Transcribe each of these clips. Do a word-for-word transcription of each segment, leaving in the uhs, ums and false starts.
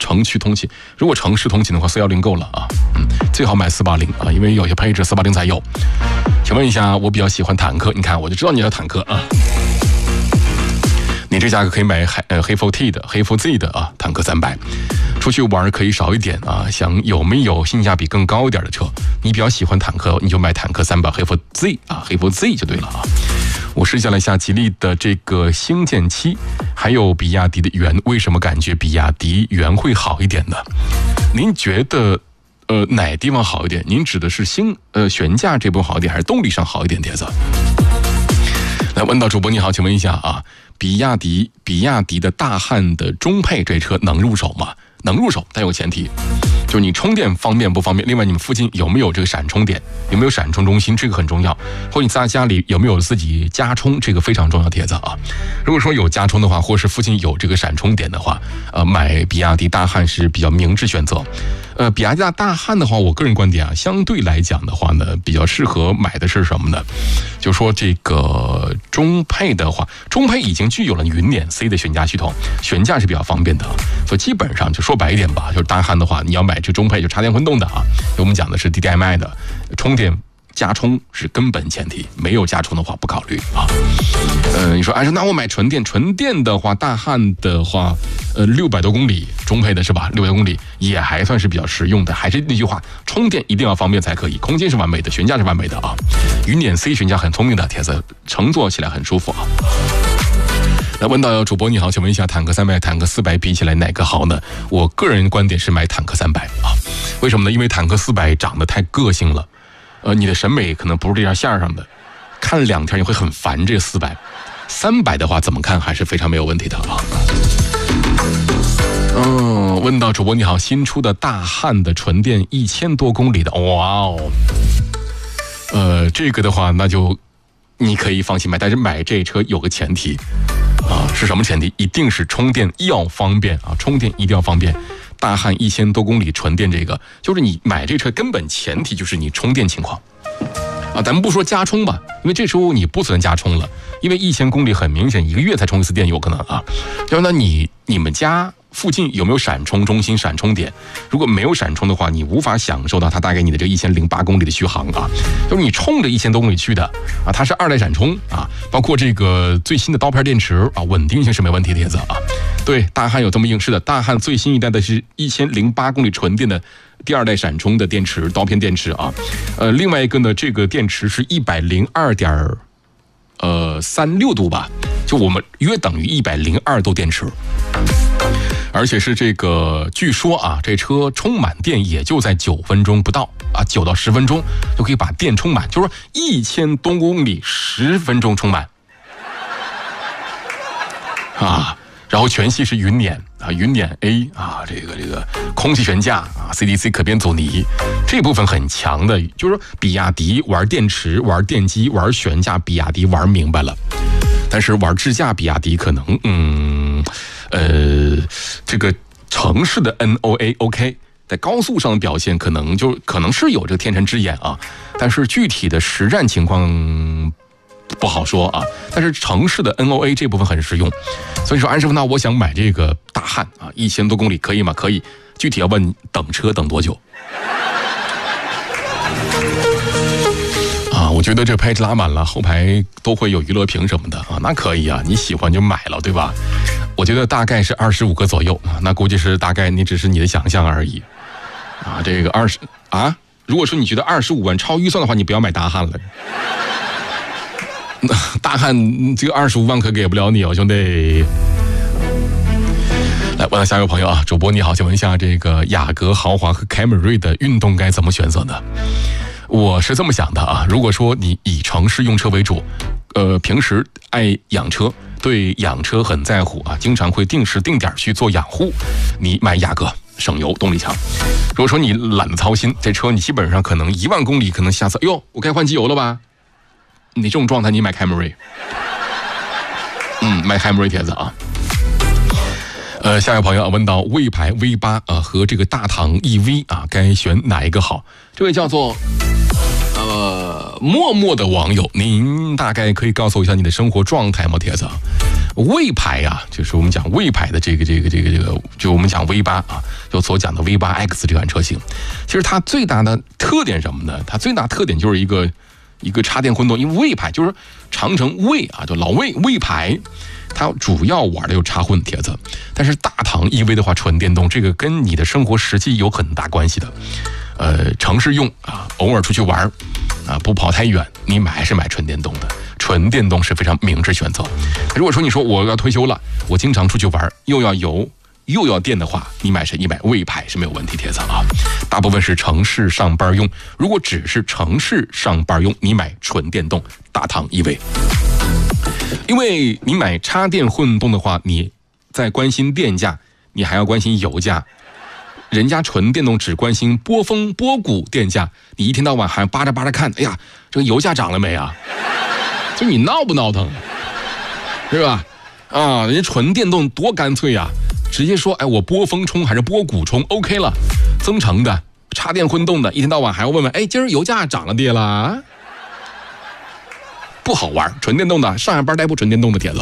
城区通勤，如果城市通勤的话，四一零够了啊，嗯，最好买四八零啊，因为有些配置四八零才有。请问一下，我比较喜欢坦克，你看我就知道你要坦克啊。你这价格可以买黑呃黑 四 T 的、黑 四 Z 的啊，坦克三百。出去玩可以少一点啊，想有没有性价比更高一点的车？你比较喜欢坦克，你就买坦克三百黑 四 Z 啊，黑 四 Z 就对了啊。我试驾了一下吉利的这个星舰七，还有比亚迪的元，为什么感觉比亚迪元会好一点呢？您觉得呃哪地方好一点？您指的是星呃悬架这部分好一点，还是动力上好一点？帖子来问到主播你好，请问一下啊，比亚迪比亚迪的大汉的中配这车能入手吗？能入手，但有个前提，就是你充电方便不方便？另外，你们附近有没有这个闪充点？有没有闪充中心？这个很重要。或者你在家里有没有自己加充？这个非常重要，帖子啊。如果说有加充的话，或是附近有这个闪充点的话，呃，买比亚迪大汉是比较明智选择。呃，比亚迪大汉的话，我个人观点啊，相对来讲的话呢，比较适合买的是什么呢？就说这个中配的话，中配已经具有了云辇 C 的悬架系统，悬架是比较方便的，所以基本上就说白一点吧，就是大汉的话，你要买这中配就插电混动的啊，我们讲的是 D D M I 的充电。加充是根本前提，没有加充的话不考虑啊。呃，你说哎，那我买纯电，纯电的话，大汉的话，呃，六百多公里，中配的是吧？六百多公里也还算是比较实用的。还是那句话，充电一定要方便才可以，空间是完美的，悬架是完美的啊。云辇 C 悬架很聪明的，铁子乘坐起来很舒服啊。来问到主播你好，请问一下，坦克三百、坦克四百比起来哪个好呢？我个人观点是买坦克三百啊。为什么呢？因为坦克四百长得太个性了。呃，你的审美可能不是这条线上的，看两天你会很烦。这四百、三百的话，怎么看还是非常没有问题的啊。嗯，问到主播你好，新出的大汉的纯电一千多公里的，哇哦，呃，这个的话那就你可以放心买，但是买这车有个前提啊，是什么前提？一定是充电要方便啊，充电一定要方便。大汉一千多公里纯电，这个就是你买这车根本前提就是你充电情况啊，咱们不说加充吧，因为这时候你不存加充了，因为一千公里很明显一个月才充一次电有可能啊。然后呢，你你们家附近有没有闪充中心、闪充点？如果没有闪充的话，你无法享受到它带给你的这一千零八公里的续航啊。就是你冲着一千多公里去的啊，它是二代闪充啊，包括这个最新的刀片电池啊，稳定性是没问题的，铁子啊。对，大汉有这么硬，是的，大汉最新一代的是一千零八公里纯电的第二代闪充的电池，刀片电池啊。呃，另外一个呢，这个电池是一百零二点呃三六度吧，就我们约等于一百零二度电池。而且是这个，据说啊，这车充满电也就在九分钟不到啊，九到十分钟就可以把电充满，就是说一千多公里十分钟充满啊。然后全系是云辇啊，云辇 A 啊，这个这个空气悬架啊 ，C D C 可变阻尼这部分很强的，就是说比亚迪玩电池、玩电机、玩悬架，比亚迪玩明白了，但是玩智驾，比亚迪可能嗯呃这个城市的 N O A OK。在高速上的表现可能就可能是有这个天成之眼啊，但是具体的实战情况不好说啊。但是城市的 N O A 这部分很实用，所以说安师傅，那我想买这个大汉啊，一千多公里可以吗？可以，具体要问等车等多久啊？我觉得这配置拉满了，后排都会有娱乐屏什么的啊，那可以啊，你喜欢就买了，对吧？我觉得大概是二十五个左右啊，那估计是大概你只是你的想象而已啊。这个二十啊，如果说你觉得二十五万超预算的话，你不要买大汉了。大汉这个二十五万可给不了你哦，兄弟。来，问下一位朋友啊，主播你好，请问一下，这个雅阁豪华和凯美瑞的运动该怎么选择呢？我是这么想的啊，如果说你以城市用车为主，呃，平时爱养车，对养车很在乎啊，经常会定时定点去做养护，你买雅阁省油，动力强。如果说你懒得操心，这车你基本上可能一万公里，可能下次，哎呦，我该换机油了吧？你这种状态，你买凯美瑞，嗯，买凯美瑞帖子啊。呃，下一个朋友问到魏牌 V 八啊和这个大唐 E V 啊，该选哪一个好？这位叫做呃默默的网友，您大概可以告诉我一下你的生活状态吗？帖子， 魏牌啊，就是我们讲魏牌的这个这个这个这个，就我们讲 V 八 啊，就所讲的 V 八 X 这款车型，其实它最大的特点什么呢？它最大特点就是一个一个插电混动，因为魏牌就是长城魏啊，就老魏魏牌，它主要玩的有插混铁子，但是大唐 E V 的话，纯电动这个跟你的生活实际有很大关系的。呃，城市用啊，偶尔出去玩啊，不跑太远，你买还是买纯电动的。纯电动是非常明智选择。如果说你说我要退休了，我经常出去玩，又要油又要电的话，你买谁？你买魏牌是没有问题，铁子啊。大部分是城市上班用，如果只是城市上班用，你买纯电动大唐 E V。因为你买插电混动的话，你在关心电价，你还要关心油价。人家纯电动只关心波峰波谷电价，你一天到晚还扒着扒着看，哎呀，这个油价涨了没啊？就你闹不闹腾，是吧？啊，人家纯电动多干脆啊，直接说，哎，我波峰充还是波谷充 ，OK 了。增程的、插电混动的，一天到晚还要问问，哎，今儿油价涨了跌了？不好玩，纯电动的，上下班代步纯电动的铁子。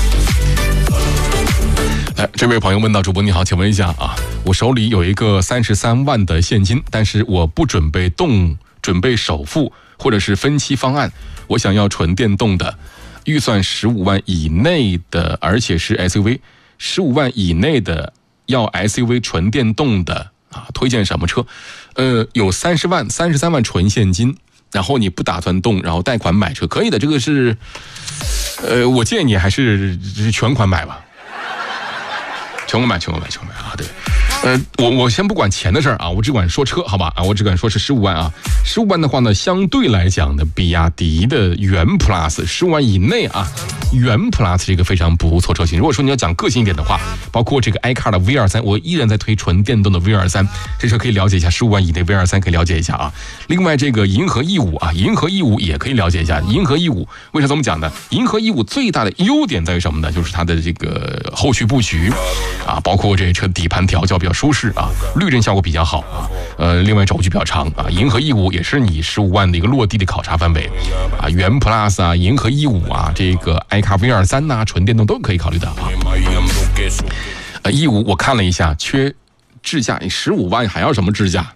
来，这位朋友问到，主播你好，请问一下啊，我手里有一个三十三万的现金，但是我不准备动，准备首付或者是分期方案，我想要纯电动的，预算十五万以内的，而且是 S U V， 十五万以内的要 S U V 纯电动的啊，推荐什么车？呃，有三十万、三十三万纯现金，然后你不打算动，然后贷款买车，可以的，这个是，呃，我建议你还是全款买吧。全款买，全款买，全款买啊！对，呃，我我先不管钱的事儿啊，我只管说车，好吧？啊，我只敢说是十五万啊。十五万的话呢，相对来讲呢，比亚迪的元 Plus 十五万以内啊，元 Plus 是一个非常不错车型。如果说你要讲个性一点的话，包括这个 iCar 的 V 二十三，我依然在推纯电动的 V 二十三，这车可以了解一下，十五万以内 V 二十三可以了解一下啊。另外这个银河 E 五啊，银河 E 五也可以了解一下。银河 E 五为啥这么讲呢？银河 E 五最大的优点在于什么呢？就是它的这个后续布局。啊，包括这车底盘调教比较舒适啊，滤震效果比较好啊，呃，另外轴距比较长啊，银河 E 五也是你十五万的一个落地的考察范围啊，元 Plus 啊，银河 E 五啊，这个 iCar V 二十三呐，纯电动都可以考虑的啊。呃 ，E 五我看了一下，缺智驾，你十五万还要什么智驾？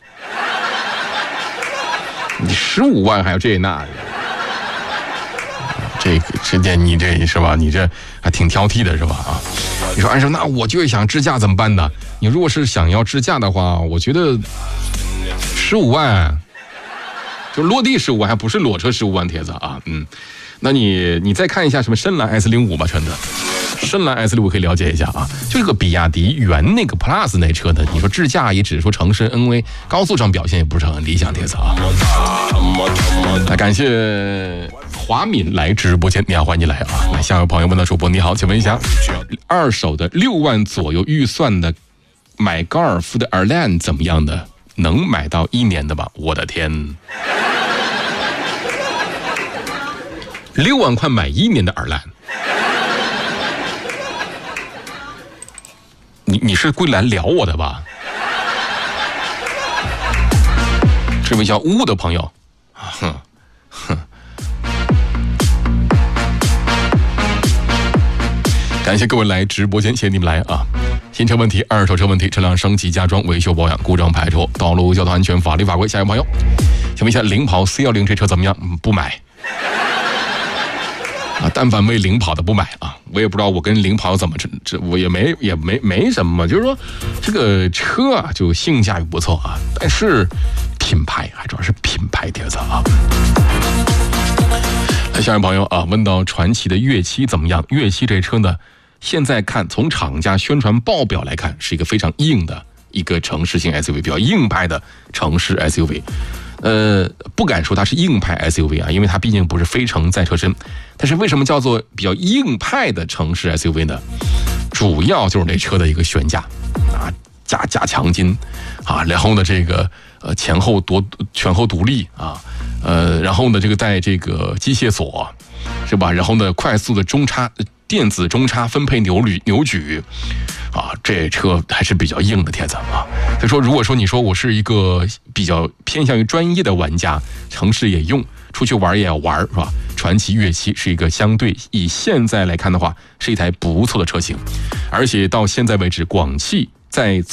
你十五万还要这那的。这个这点你这是吧？你这还挺挑剔的是吧？啊，你说按说那我就想智驾怎么办呢？你如果是想要智驾的话，我觉得十五万就落地十五万，还不是裸车十五万铁子啊。嗯，那你你再看一下什么深蓝 S 零五吧，真的。深蓝 S 六 可以了解一下啊，就这个比亚迪元那个 Plus 那车呢，你说智驾也只是说城市 N V 高速上表现也不是很理想，铁子啊。那感谢华敏来直播间，你好，欢迎你来啊。那下位朋友问到主播你好，请问一下，二手的六万左右预算的买高尔夫的 Erland 怎么样的？能买到一年的吧？我的天，六万块买一年的 Erland。你你是归来聊我的吧？这位叫乌的朋友，哼哼，感谢各位来直播间，谢谢你们来啊！新车问题、二手车问题、车辆升级加装、维修保养、故障排除、道路交通安全、法律法规。下一位朋友，请问一下，领跑 C 一零 这车怎么样？嗯、不买。啊，但凡为领跑的不买啊，我也不知道我跟领跑怎么这这我也没也没没什么，就是说这个车啊就性价比不错啊，但是品牌还主要是品牌帖子啊。那下一位朋友啊，问到传祺的粤七怎么样？粤七这车呢，现在看从厂家宣传报表来看，是一个非常硬的一个城市型 S U V， 比较硬派的城市 S U V。呃，不敢说它是硬派 S U V 啊，因为它毕竟不是非承载车身。但是为什么叫做比较硬派的城市 S U V 呢？主要就是这车的一个悬架啊，加加强筋啊，然后呢这个呃前后独前后独立啊，呃，然后呢这个带这个机械锁是吧？然后呢快速的中差电子中差分配扭矩扭矩。啊，这车还是比较硬的帖子啊。所以说，如果说你说我是一个比较偏向于专业的玩家，城市也用， 出去玩也要玩，是吧？传祺粤七是一个相对以现在来看的话，是一台不错的车型，而且到现在为止，广汽在